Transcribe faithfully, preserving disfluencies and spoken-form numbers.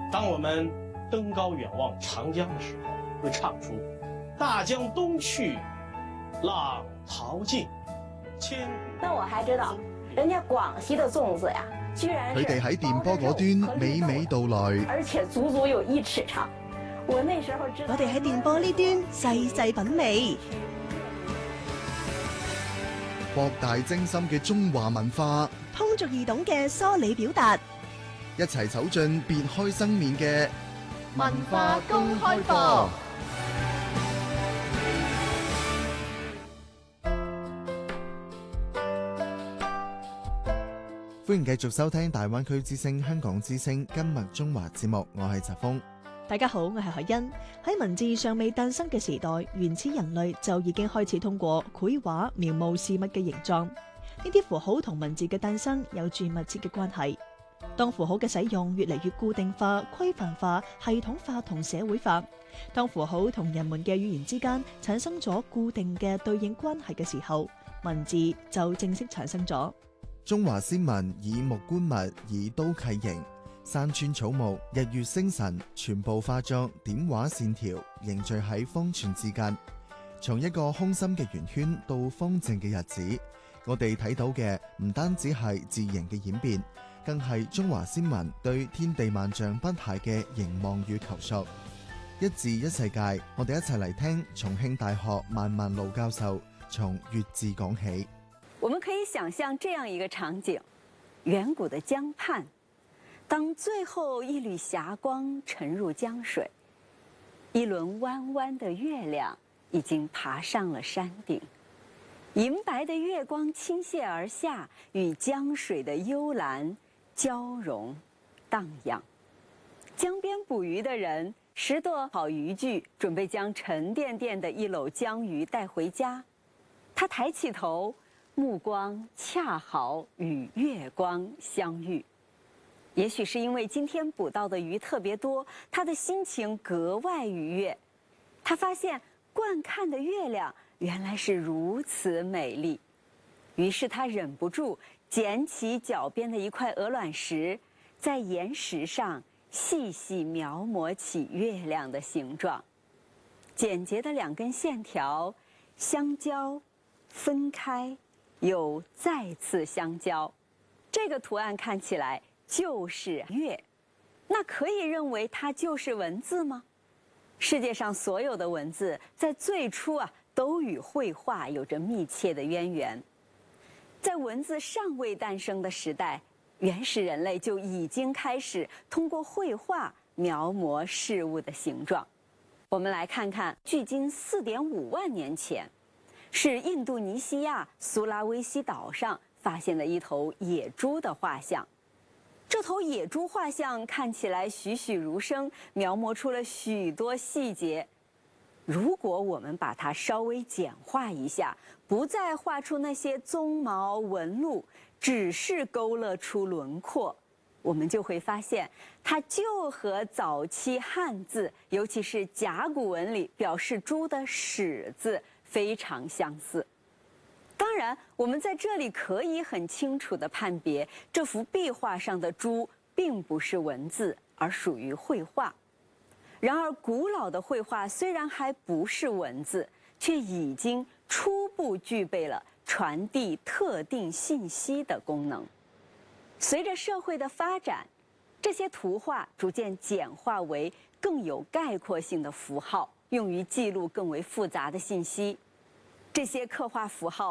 当我们登高远望长江的时候，会唱出“大江东去，浪淘尽，千古”。 那我还知道，人家廣西的粽子呀，居然佢哋喺電波嗰端娓娓道來， 而且足足有一尺長。我那時候知道， 我哋喺電波呢端細細品味。 博大精深嘅中華文化， 通俗易懂嘅梳理表達， 一齊走進別開生面嘅文化公開課。 歡迎繼續收聽大灣區之聲香港之聲今日中華節目，我係澤峰。 大家好，我係海欣。喺文字尚未誕生嘅時代，原始人類就已經開始通過繪畫描摹事物嘅形狀。呢啲符號同文字嘅誕生有住密切嘅關係。當符號嘅使用越嚟越固定化、規範化、系統化同社會化，當符號同人們嘅語言之間產生咗固定嘅對應關係嘅時候，文字就正式產生咗。 中華先民以木觀物，以刀契形。山川草木、日月星辰，全部化作點畫線條，凝聚喺方寸之間。從一個空心嘅圓圈到方正嘅日子，我哋睇到嘅唔單止係字形嘅演變，更係中華先民對天地萬象不懈嘅凝望與求索。一字一世界，我哋一齊嚟聽重慶大學萬萬路教授從粵字講起。 我們可以想象這樣一個場景：遠古的江畔。當最後一縷霞光沉入江水，一輪彎彎的月亮已經爬上了山頂，銀白的月光傾瀉而下，與江水的幽藍交融蕩漾。江邊捕魚的人拾掇好漁具，準備將沉甸甸的一簍江魚帶回家。他抬起頭，目光恰好與月光相遇。也許是因為今天捕到的魚特別多，他的心情格外愉悅。他發現觀看的月亮原來是如此美麗，於是他忍不住撿起腳邊的一塊鵝卵石，在岩石上細細描摹起月亮的形狀。簡潔的兩根線條相交、分開，又再次相交，這個圖案看起來就是月，那可以認為它就是文字嗎？世界上所有的文字在最初啊，都與繪畫有着密切的淵源。在文字尚未誕生的時代，原始人類就已經開始通過繪畫描摹事物的形狀。我們來看看，距今四點五萬年前，是印度尼西亞蘇拉威西島上發現的一頭野豬的畫像。這頭野豬畫像看起來栩栩如生，描摹出了許多細節。如果我們把它稍微簡化一下，不再畫出那些鬃毛紋路，只是勾勒出輪廓，我們就會發現，它就和早期漢字，尤其是甲骨文裡表示豬的始字非常相似。當然，我們在這裡可以很清楚地判別，這幅壁畫上的豬並不是文字，而屬於繪畫。然而，古老的繪畫雖然還不是文字，卻已經初步具備了傳遞特定信息的功能。隨着社會的發展，這些圖畫逐漸簡化為更有概括性的符號，用於記錄更為複雜的信息。這些刻畫符號